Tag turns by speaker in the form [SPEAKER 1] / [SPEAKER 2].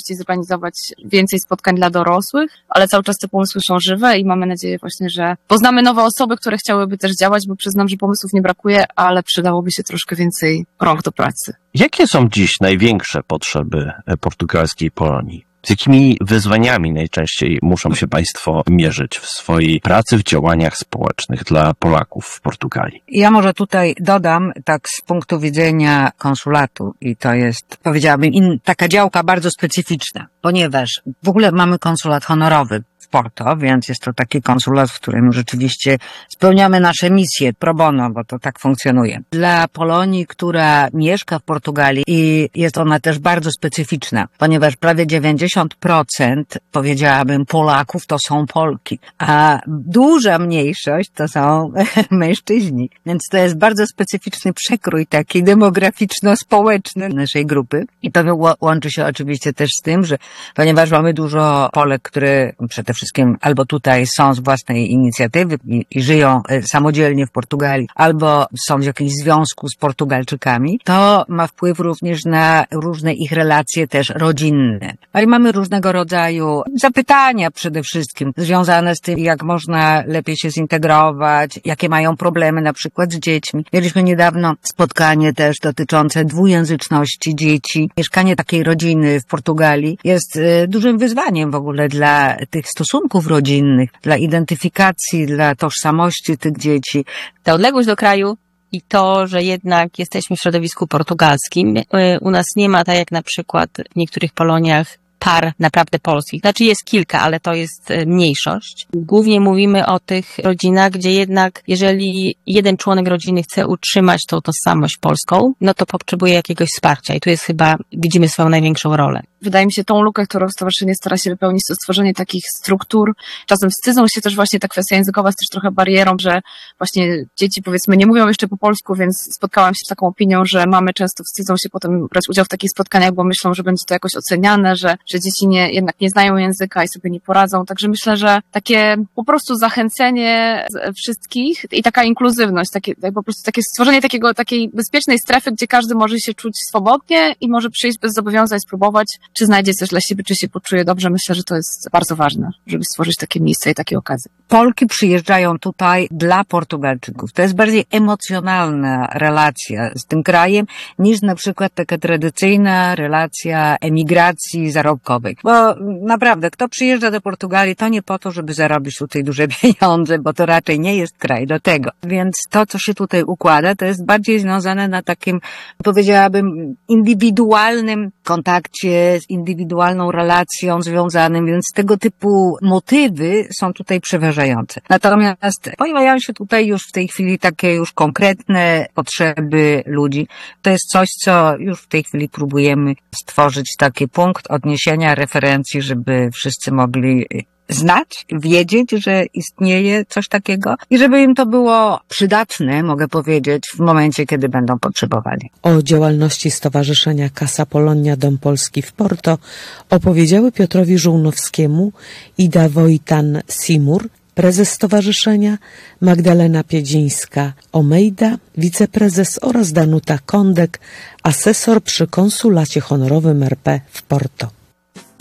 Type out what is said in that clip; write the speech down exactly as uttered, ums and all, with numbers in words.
[SPEAKER 1] najczęściej zorganizować więcej spotkań dla dorosłych, ale cały czas te pomysły są żywe i mamy nadzieję właśnie, że poznamy nowe osoby, które chciałyby też działać, bo przyznam, że pomysłów nie brakuje, ale przydałoby się troszkę więcej rąk do pracy.
[SPEAKER 2] Jakie są dziś największe potrzeby portugalskiej Polonii? Z jakimi wyzwaniami najczęściej muszą się Państwo mierzyć w swojej pracy, w działaniach społecznych dla Polaków w Portugalii?
[SPEAKER 3] Ja może tutaj dodam, tak z punktu widzenia konsulatu, i to jest, powiedziałabym, in, taka działka bardzo specyficzna, ponieważ w ogóle mamy konsulat honorowy w Porto, więc jest to taki konsulat, w którym rzeczywiście spełniamy nasze misje pro bono, bo to tak funkcjonuje. Dla Polonii, która mieszka w Portugalii, i jest ona też bardzo specyficzna, ponieważ prawie dziewięćdziesiąt procent, powiedziałabym, Polaków to są Polki, a duża mniejszość to są mężczyźni. Więc to jest bardzo specyficzny przekrój taki demograficzno-społeczny naszej grupy. I to łączy się oczywiście też z tym, że ponieważ mamy dużo Polek, które przede wszystkim albo tutaj są z własnej inicjatywy i, i żyją samodzielnie w Portugalii, albo są w jakimś związku z Portugalczykami, to ma wpływ również na różne ich relacje też rodzinne. Ale mamy różnego rodzaju zapytania przede wszystkim związane z tym, jak można lepiej się zintegrować, jakie mają problemy na przykład z dziećmi. Mieliśmy niedawno spotkanie też dotyczące dwujęzyczności dzieci. Mieszkanie takiej rodziny w Portugalii jest dużym wyzwaniem w ogóle dla tych stosunków rodzinnych, dla identyfikacji, dla tożsamości tych dzieci.
[SPEAKER 4] Ta odległość do kraju i to, że jednak jesteśmy w środowisku portugalskim, u nas nie ma, tak jak na przykład w niektórych Poloniach, par naprawdę polskich. Znaczy jest kilka, ale to jest mniejszość. Głównie mówimy o tych rodzinach, gdzie jednak jeżeli jeden członek rodziny chce utrzymać tą tożsamość polską, no to potrzebuje jakiegoś wsparcia i tu jest chyba, widzimy swoją największą rolę.
[SPEAKER 1] Wydaje mi się, tą lukę, którą stowarzyszenie stara się wypełnić, to stworzenie takich struktur. Czasem wstydzą się też właśnie, ta kwestia językowa jest też trochę barierą, że właśnie dzieci, powiedzmy, nie mówią jeszcze po polsku, więc spotkałam się z taką opinią, że mamy często wstydzą się potem brać udział w takich spotkaniach, bo myślą, że będzie to jakoś oceniane, że, że dzieci nie, jednak nie znają języka i sobie nie poradzą. Także myślę, że takie po prostu zachęcenie wszystkich i taka inkluzywność, takie, po prostu takie stworzenie takiego, takiej bezpiecznej strefy, gdzie każdy może się czuć swobodnie i może przyjść bez zobowiązań, spróbować, czy znajdzie coś dla siebie, czy się poczuje dobrze. Myślę, że to jest bardzo ważne, żeby stworzyć takie miejsce i takie okazje.
[SPEAKER 3] Polki przyjeżdżają tutaj dla Portugalczyków. To jest bardziej emocjonalna relacja z tym krajem niż na przykład taka tradycyjna relacja emigracji zarobkowej. Bo naprawdę, kto przyjeżdża do Portugalii, to nie po to, żeby zarobić tutaj duże pieniądze, bo to raczej nie jest kraj do tego. Więc to, co się tutaj układa, to jest bardziej związane na takim, powiedziałabym, indywidualnym kontakcie, z indywidualną relacją związanym, więc tego typu motywy są tutaj przeważające. Natomiast pojawiają się tutaj już w tej chwili takie już konkretne potrzeby ludzi. To jest coś, co już w tej chwili próbujemy stworzyć taki punkt odniesienia, referencji, żeby wszyscy mogli znać, wiedzieć, że istnieje coś takiego i żeby im to było przydatne, mogę powiedzieć, w momencie, kiedy będą potrzebowali.
[SPEAKER 5] O działalności Stowarzyszenia Casa Polonia Dom Polski w Porto opowiedziały Piotrowi Żółnowskiemu Ida Wojtan-Simur, prezes stowarzyszenia, Magdalena Piedzińska-Omejda, wiceprezes oraz Danuta Kondek, asesor przy konsulacie honorowym R P w Porto.